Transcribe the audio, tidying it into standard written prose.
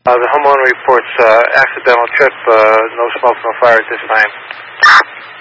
The homeowner reports accidental trip, no smoke, no fire at this time.